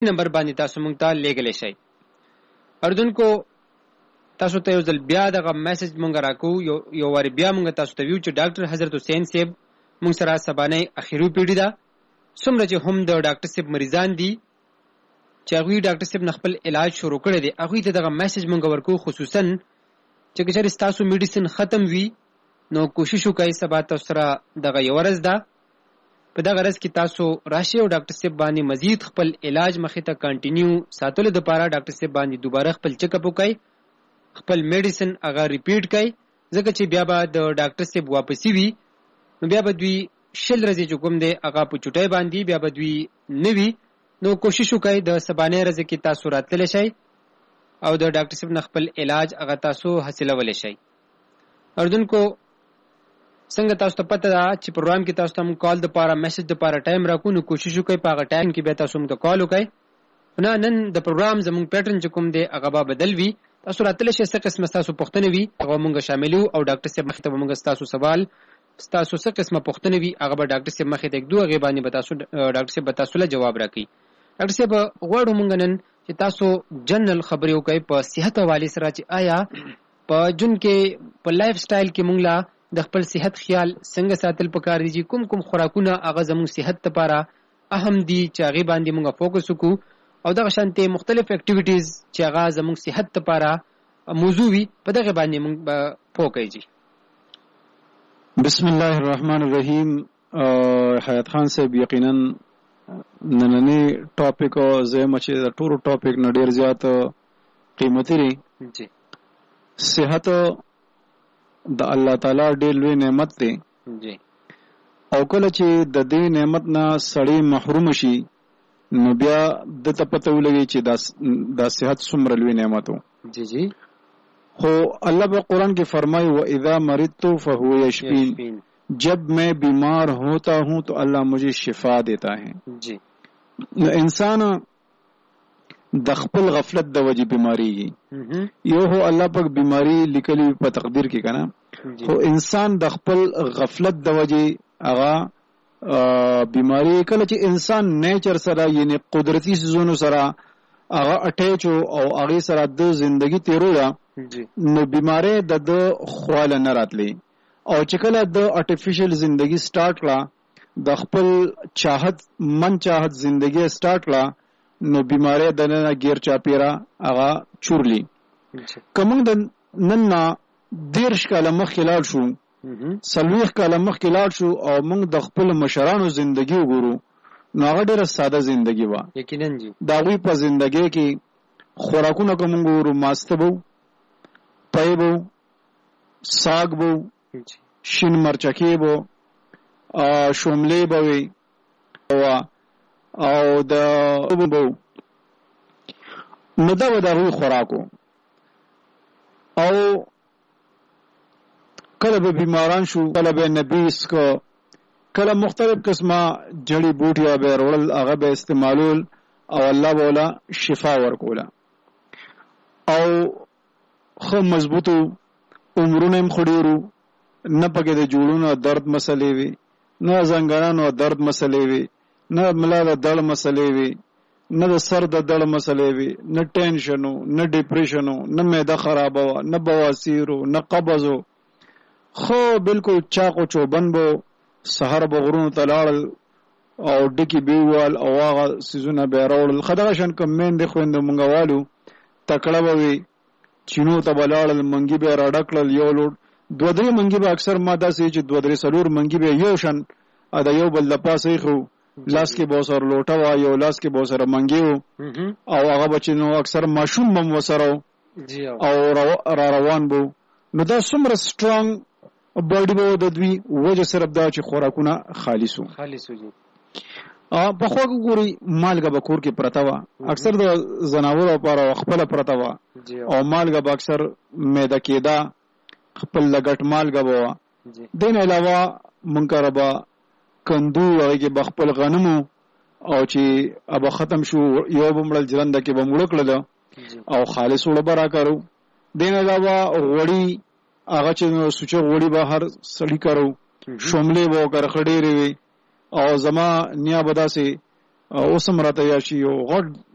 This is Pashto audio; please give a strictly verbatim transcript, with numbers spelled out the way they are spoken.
نمبر باندې تاسو مونږ ته لیږلی شئ. اردوونکو تاسو ته یو ځل بیا دغه میسج مونږ راکو، یو یو وارې بیا مونږ تاسو ته ویو چې ډاکټر حضرت حسین صاحب مونږ سره سبانۍ اخري پیډي ده. څومره چې هم د ډاکټر صاحب مریضان دي چې هغوی ډاکټر صاحب نه خپل علاج شروع کړی دی، هغوی ته دغه میسج مونږ ورکو، خصوصا چې که چېرې ستاسو میډیسن ختم وي نو کوشش وکړئ سبا تاسو سره دغه یوه ورځ ده، په دغه ورځ کې تاسو راشئ او ډاکټر صاحب باندې مزید خپل علاج مخې ته کنټینیو ساتلو دپاره ډاکټر صاحب باندې دوباره خپل چیک اپ وکړئ، خپل میډیسن هغه ریپیټ کړئ، ځکه چې بیا به د ډاکټر صاحب واپسي وي نو بیا به دوی شل ورځې چې کوم دی هغه په چوټۍ باندې بیا به دوی نه وي. نو کوشش وکړئ د سبانۍ ورځې کې تاسو راتللی شئ او د ډاکټر صاحب نه خپل علاج هغه تاسو حاصلولی شئ. اردوونکو څنګه تاسو ته پته ده چې پروګرام کې تاسو ته موږ کال دپاره میسج دپاره ټایم راکو، نو کوشش وکړئ په هغه ټایم کې بیا تاسو موږ ته کال وکړئ. نه نن د پروګرام زموږ پیټرن چې کوم دی هغه به بدل وي، تاسو راتلی شئ، څه قسمه ستاسو پوښتنې وي هغه موږ شاملو او ډاکټر صاحب مخې ته به موږ ستاسو سوال ستاسو څه قسمه پوښتنې وي هغه به ډاکټر صاحب مخې ته ږدو، هغې باندې به تاسو ډاکټر صاحب به تاسو له جواب راکوي. ډاکټر صاحب غواړو موږ نن چې تاسو جنرل خبرې وکړئ په صحت حوالې سره چې آیا په ژوند کې په لایف سټایل کې موږ له د خپل صحت خیال څنګه ساتل پکار دي، چې کوم کوم خوراکونه هغه زموږ صحت لپاره اهم دي چې هغې باندې موږ فوکس وکړو، او دغه شانتې مختلف اکټیویټیز چې هغه زموږ صحت لپاره موضوع وي په دغه باندې موږ به پوه کړئ. بسم الله الرحمن الرحیم. حیات خان صاحب یقینا نننی ټاپک زما چې د ټولو ټاپک نه ډېر زیات قیمتي دی. جی صحت د الله تعالی ډېر لوی نعمت دی. جی او کله چې د دې نعمت نه سړی محروم شي نو بیا دته پته ولګي چې دا د صحت څومره لوی نعمت و. جی جی خو الله په قرآن کې فرمایي واذا مرضت فهو یشفین، جب میں بیمار ہوتا ہوں تو اللہ مجھے شفا دیتا ہے. جی نو انسان د خپل غفلت د وجې بیماریږي. یو هو الله پاک بیماری لیکلی په تقدیر کې کنه، خو انسان د خپل غفلت د وجې هغه بیماری کله چې انسان نیچر سره یعنی قدرتی سيزونو سره هغه اٹیچ او هغه سره د زندگی تیرولا نو بیماری د خواله نه راتلی، او چې کله د آرټیفیشل زندگی سٹارټ کړه د خپل چاہت من چاہت زندگی سٹارټ کړه نو بیماری د نه غیر چاپیرا هغه چورلی. کوم د نن نه دیرش کاله مخکې لاړ شو، سلويخ کاله مخکې لاړ شو او موږ د خپل مشرانو زندگی وګورو نو هغه ډېره ساده زندگی و. یقینا جی دا غوی په زندگی کې خوراکونه کوم وګورو، ماسته بو، پایبو، ساگ بو، شین مرچکی بو، شوملی بوی او د بو نو دا و دا غوی خوراکو. او کله به بیماران شو، کله به نبیس کو، کله مختلف قسمه جڑی بوټیا به رول هغه به استعمالول او الله بولا شفا ورکولا. او خو مضبوطو عمرونه هم خډیرو، نه پکې د جوړونو درد مسلې وي، نه زنګانانو درد مسلې وي، نه ملا د دړ مسلې وي، نه د سر د دړ مسلې وي، نه ټینشنو، نه ډیپریشنو، نه معده خرابه وه، نه بواسیرو، نه قبضو. خو بالکل چاقو چوبن بو، سحر به غرونو ته لاړل او ډکي بیوال او هغه سیزونه به راوړل. ښه دغه شان کوم میندې خویندې مونږ والو تکړه به وي، چینو ته به لاړل، منګي به یې راډکړل، یو لوډ دوه درې منګي به اکثر ما داسې چې دوه درې څلور منګي به یو شان د یو بل د پاسه ایښو، لاس کې به ورسره لوټه وه، یو لاس کې به ورسره منګي و، او هغه به چې نو اکثر ماشوم به م ورسره او را روان به. نو دا څومره سټرانګ باډي به د دوی وجه صرف دا چې خوراکونه خالص وو. خالص وو جی. په خوا کې ګورئ مالګه به کور کې پرته وه، اکثر د ځناورو لپاره خپله پرته وه، او مالګه به اکثر میده کېده، خپل لګټ مالګه به وه. دې نه علاوه مونږ کره به کندو هغې کې به خپل غنمو او چې به ختم شو یو به مړل جرنده کې به مړه کړله او خالص اوړه به راکارو. دې نه علاوه غوړي هغه چې سوچه غوړي به هر سړي کارو، شوملې به وکړه ښه ډېرې وي. او زما نیا به داسې اوس هم راته یاد شي یو غټ